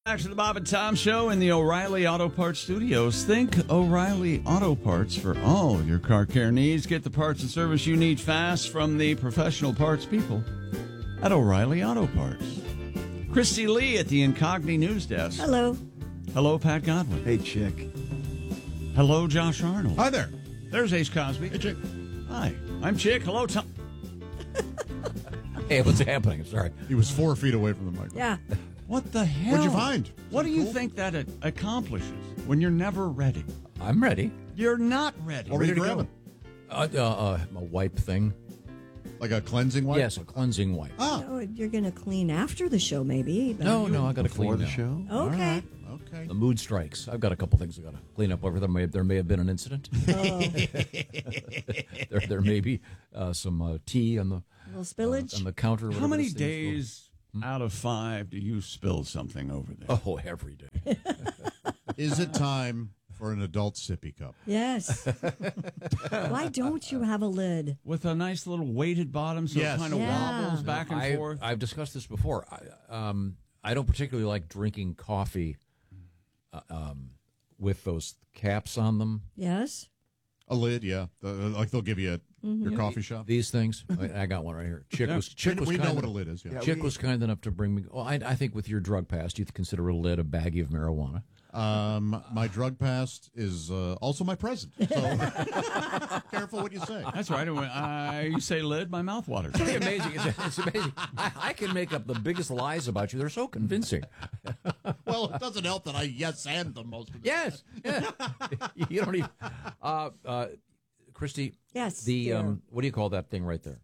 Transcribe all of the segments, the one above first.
Back to the Bob and Tom Show in the O'Reilly Auto Parts Studios. Think O'Reilly Auto Parts for all your car care needs. Get the parts and service you need fast from the professional parts people at O'Reilly Auto Parts. Christy Lee at the Incogni News Desk. Hello. Hello, Pat Godwin. Hey, Chick. Hello, Josh Arnold. Hi there. There's Ace Cosby. Hey, Chick. Hi, I'm Chick. Hello, Tom. Hey, what's happening? Sorry. He was 4 feet away from the microphone. Yeah. What the hell? What'd you find? What do you Cool? think that accomplishes when you're never ready? I'm ready. You're not ready. What were you Ready to grabbing? A wipe thing. Like a cleansing wipe? Yes, a cleansing wipe. Ah, Oh, you're going to clean after the show, maybe. but- No, I got to Before clean the now. show? Okay. okay. The mood strikes. I've got a couple things I got to clean up over there. There may have been an incident. Oh, there may be some tea on the a little spillage. on the counter. How whatever many this thing's days out of 5 do you spill something over there? called. Oh, every day. Is it time for an adult sippy cup? Yes. Why don't you have a lid? With a nice little weighted bottom so Yes. it kind of Yeah. wobbles back and forth? I've discussed this before. I don't particularly like drinking coffee with those caps on them. Yes. A lid, yeah. Like they'll give you your coffee shop. These things. I got one right here. Chick was We know kind what a of- lid is, yeah. Chick was kind enough to bring me. Well, I think with your drug past, you consider a lid a baggie of marijuana. My drug past is also my present. So careful what you say. That's right. When you say lid, my mouth waters. It's amazing. It's amazing. I can make up the biggest lies about you. They're so convincing. Well, it doesn't help that I yes and them most of the Yes. Yeah. You don't even. Christy. Yes, The dear. what do you call that thing right there?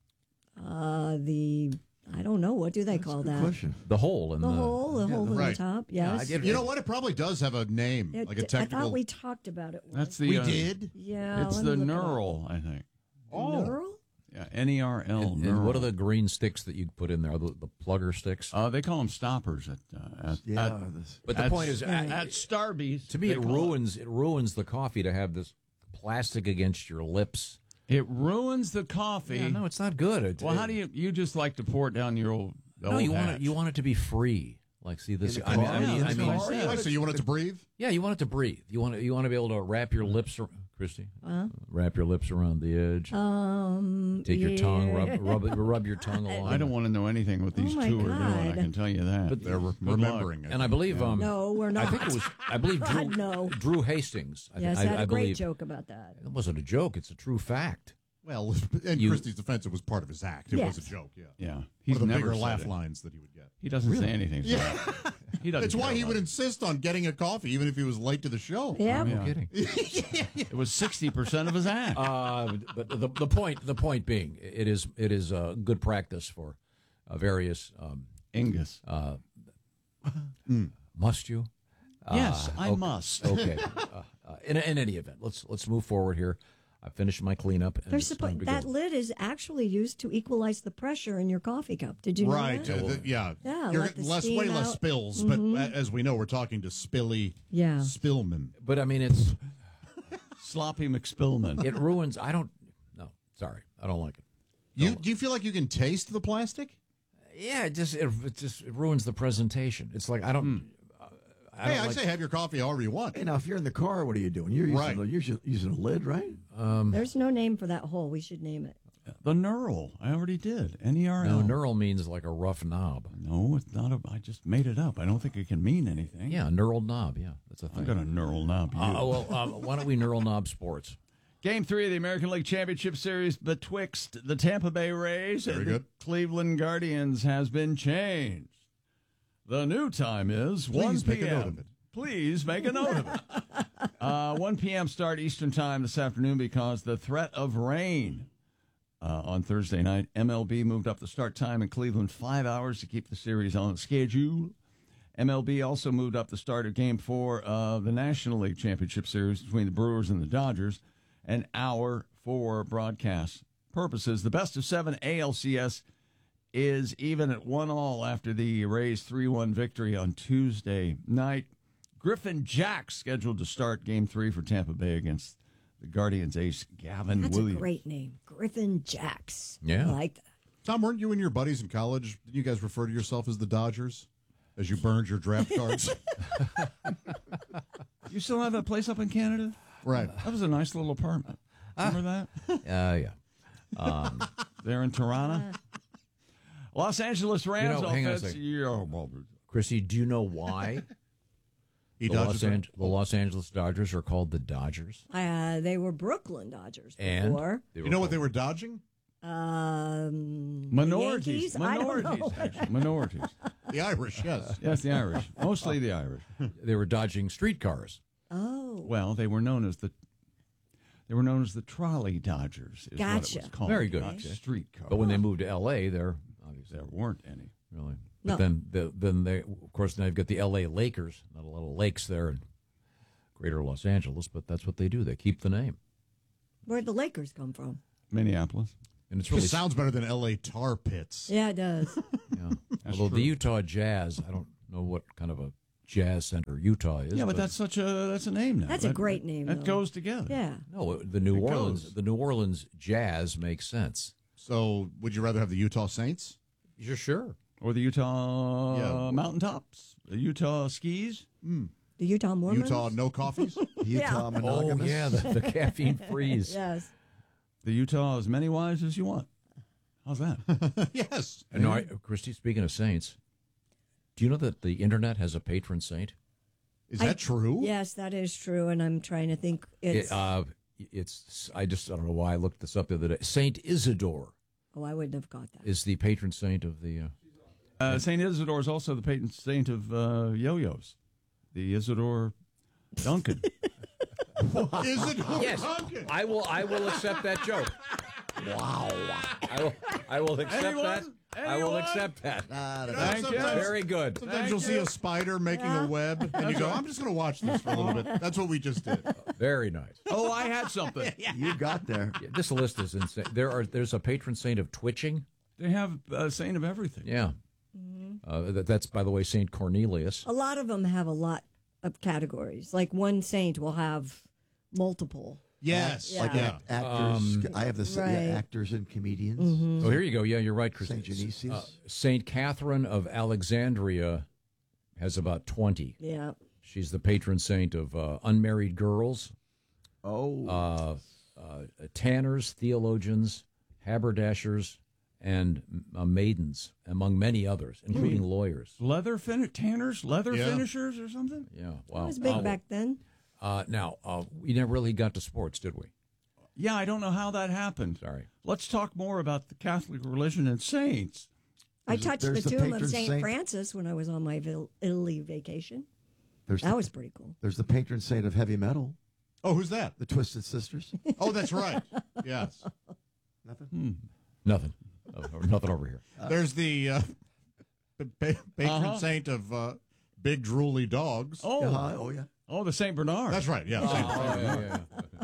I don't know. What do they call that? Question. The hole in The hole in right. the top. Yes. I You know what? It probably does have a name, It like a d- technical. I thought we talked about it once. That's the. We did? Yeah. It's let the me look it up. knurl, I think. Knurl? Yeah, N-E-R-L. And knurl. what are the green sticks that you put in there? The plugger sticks. They call them stoppers at But the point is, at Starbucks. to me, it ruins the coffee to have this plastic against your lips. It ruins the coffee. Yeah, no, it's not good. Well, how do you just like to pour it down your old? No, you want it to be free. Like, see this? I mean, So you want it to breathe? yeah, you want it to breathe. You want to be able to wrap your lips, Christy. Wrap your lips around the edge. Take your tongue, rub your tongue along. I don't want to know anything what these Oh, my two are doing. I God. can tell you that. But They're Good remembering it. And I believe, No, we're not. I think it was. I believe Drew, God, no. Drew Hastings. Yes, I had a great believe joke about that. it wasn't a joke. It's a true fact. Well, in Christie's defense, it was part of his act. It Yes. was a joke, yeah. Yeah, One he's of the never bigger said laugh it. lines that he would get. He doesn't say anything. So he doesn't. It's why care he about would it. insist on getting a coffee, even if he was late to the show. Yeah. No kidding. It was 60% of his act. But the point being, it is good practice for various. Ingus. Must you? Yes, I okay. must. Okay. In any event, let's move forward here. I finished my cleanup. And They're it's time to that go. lid is actually used to equalize the pressure in your coffee cup. Did you know Right. that? Yeah. Yeah, You're let the way steam less out. spills, but as we know, we're talking to Spilly Yeah. Spillman. But I mean, it's Sloppy McSpillman. it ruins. I don't. No, sorry, I don't like it. Do you feel like you can taste the plastic? Yeah, it ruins the presentation. It's like I don't. Hey, I say have your coffee however you want. Hey, now, if you're in the car, what are you doing? You're Right. using a lid, right? There's no name for that hole. We should name it. The knurl. I already did. N-E-R-L. No, neural means like a rough knob. No, it's not. I just made it up. I don't think it can mean anything. Yeah, neural knob. Yeah, that's a I'm thing. going to knurl knob you. Why don't we neural knob sports? Game 3 of the American League Championship Series betwixt the Tampa Bay Rays and Very the good. Cleveland Guardians has been changed. The new time is 1 Please make a p.m. note of it. Please make a note of it. 1 p.m. start Eastern Time this afternoon because the threat of rain on Thursday night. MLB moved up the start time in Cleveland 5 hours to keep the series on schedule. MLB also moved up the start of Game 4 of the National League Championship Series between the Brewers and the Dodgers an hour for broadcast purposes. The best of 7 ALCS is even at 1-1 after the Rays 3-1 victory on Tuesday night. Griffin Jack scheduled to start Game 3 for Tampa Bay against the Guardians ace Gavin That's Williams. a great name. Griffin Jacks. Yeah. I like that. Tom, weren't you and your buddies in college? Did you guys refer to yourself as the Dodgers? as you burned your draft cards. You still have that place up in Canada? Right. That was a nice little apartment. Remember that? Yeah. There in Toronto? Los Angeles Rams hang on a offense. second. Yeah. Chrissy, do you know why He the dodges it. Los Angeles Dodgers are called the Dodgers? They were Brooklyn Dodgers And before. You know what they were dodging? Minorities. Yankees? I don't know. Minorities, actually. Minorities. The Irish, yes. Yes, the Irish. Mostly the Irish. They were dodging streetcars. Oh, Well, they were known as the trolley dodgers. Is what it Gotcha. was called. Very good. Not streetcar. But when they moved to L.A., there obviously there weren't any. really. No. But then they, of course, now you've got the L.A. Lakers. Not a lot of lakes there in Greater Los Angeles, but that's what they do. They keep the name, where'd the Lakers come from? Minneapolis. and it's It really sounds better than L.A. tar pits. Yeah, it does. Yeah. Although the Utah Jazz, I don't know what kind of a jazz center Utah is. Yeah, but that's a name now. That's a great name, That though. goes together. Yeah. no the It New goes. Orleans Jazz makes sense. So, would you rather have the Utah Saints? You're sure? Or the Utah Yeah. Mountaintops, the Utah Skis. The Utah Mormons? Utah no coffees? Utah monogamous. Oh yeah, the caffeine freeze. Yes. The Utah as many wives as you want. How's that? Yes. No, Christy. Speaking of saints, do you know that the internet has a patron saint? Is that true? Yes, that is true, and I'm trying to think. It's I don't know why I looked this up the other day. Saint Isidore I wouldn't have got that. is the patron saint of the. St. Isidore is also the patron saint of yo-yos. The Isidore Duncan. Is it? Yes, Duncan? I will accept that joke. Wow, I will accept Anyone? that. I will Anyone? accept that. Thank you. sometimes- Very good. Sometimes you'll see a spider making a web, and you go, I'm just going to watch this for a little bit. That's what we just did. Very nice. Oh, I had something. You got there. Yeah, this list is insane. There's a patron saint of twitching. They have a saint of everything. Yeah. That's, by the way, Saint Cornelius. A lot of them have a lot of categories. Like one saint will have multiple. Yes. Yeah. Like actors. I have the Right. actors and comedians. Oh, here you go. Yeah, you're right, Chris. Saint Genesius. Saint Catherine of Alexandria has about 20. Yeah. She's the patron saint of unmarried girls, tanners, theologians, haberdashers, and maidens, among many others, including lawyers. Tanners, leather Yeah. finishers or something? Yeah, It wow. was big back then. Now, we never really got to sports, did we? Yeah, I don't know how that happened. Sorry. Let's talk more about the Catholic religion and saints. I touched the there's the tomb of patron St. saint. Francis when I was on my Italy vacation. There's That the, was pretty cool. there's the patron saint of heavy metal, Oh, who's that? the Twisted Sisters. Oh, that's right. Yes. Nothing. Nothing. Nothing over here. There's the patron saint of big drooly dogs. Oh, Oh yeah. oh, the Saint Bernard. That's right. Yeah.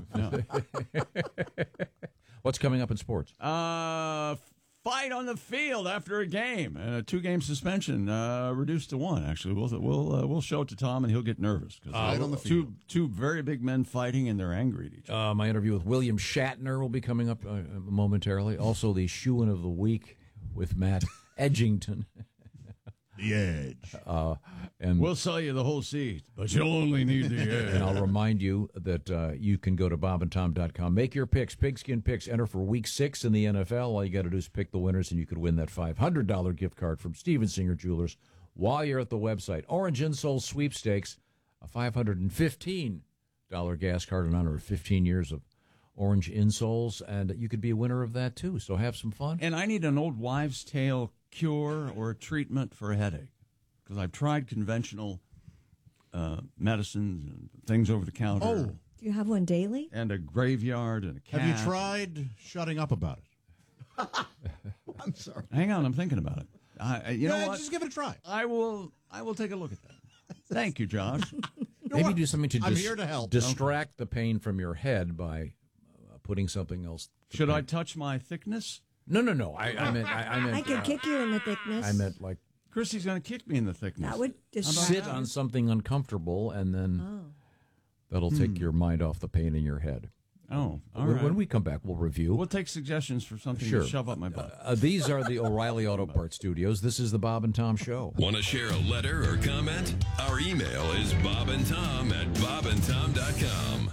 What's coming up in sports? Fight on the field after a game. A 2-game suspension reduced to 1. Actually, we'll show it to Tom and he'll get nervous because Fight on the field. two very big men fighting and they're angry at each other. My interview with William Shatner will be coming up momentarily. Also, the Shoein of the Week with Matt Edgington. The Edge. And We'll sell you the whole seat, but you'll only need the And edge. I'll remind you that you can go to bobandtom.com. Make your picks, Pigskin Picks. Enter for Week 6 in the NFL. All you got to do is pick the winners, and you could win that $500 gift card from Steven Singer Jewelers while you're at the website. Orange Insole Sweepstakes, a $515 gas card in honor of 15 years of Orange Insoles, and you could be a winner of that, too. So have some fun. And I need an old wives' tale cure or treatment for a headache because I've tried conventional medicines and things over the counter. Oh. Do you have one daily? And a graveyard and a cat. Have you tried shutting up about it? I'm sorry. Hang on, I'm thinking about it. You know what? Just give it a try. I will take a look at that. Thank you, Josh. Maybe do something to I'm here to help. distract the pain from your head by putting something else. Should I touch my thickness? No. I meant. I could kick you in the thickness. I meant like Christy's going to kick me in the thickness. that would distract sit you. on something uncomfortable, and then that'll take your mind off the pain in your head. Oh, all when, right. when we come back, we'll review. We'll take suggestions for something Sure. to shove up my butt. These are the O'Reilly Auto Parts Studios. This is the Bob and Tom Show. Want to share a letter or comment? Our email is bobandtom@bobandtom.com.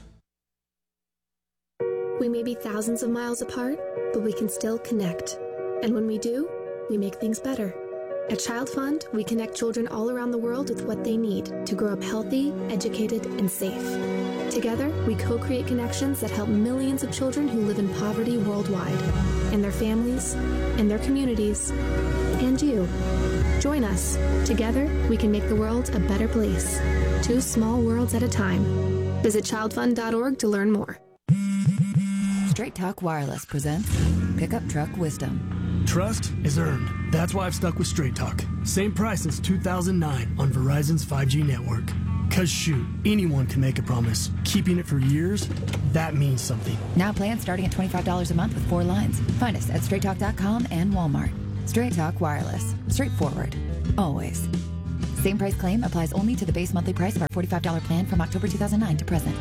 We may be thousands of miles apart, but we can still connect. And when we do, we make things better. At Child Fund, we connect children all around the world with what they need to grow up healthy, educated, and safe. Together, we co-create connections that help millions of children who live in poverty worldwide, and their families, and their communities, and you. Join us. Together, we can make the world a better place. 2 small worlds at a time. Visit childfund.org to learn more. Straight Talk Wireless presents Pickup Truck Wisdom. Trust is earned. That's why I've stuck with Straight Talk. Same price since 2009 on Verizon's 5G network. Cause shoot, anyone can make a promise. Keeping it for years, that means something. Now plans starting at $25 a month with 4 lines. Find us at straighttalk.com and Walmart. Straight Talk Wireless. Straightforward. Always. Same price claim applies only to the base monthly price of our $45 plan from October 2009 to present.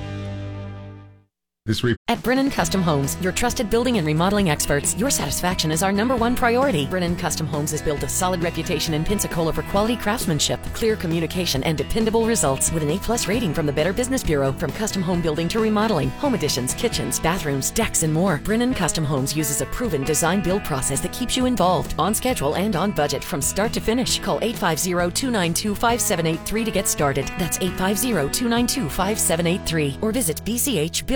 At Brennan Custom Homes, your trusted building and remodeling experts, your satisfaction is our #1 priority. Brennan Custom Homes has built a solid reputation in Pensacola for quality craftsmanship, clear communication, and dependable results with an A+ rating from the Better Business Bureau. From custom home building to remodeling, home additions, kitchens, bathrooms, decks, and more, Brennan Custom Homes uses a proven design-build process that keeps you involved, on schedule, and on budget from start to finish. Call 850-292-5783 to get started. That's 850-292-5783. Or visit BCH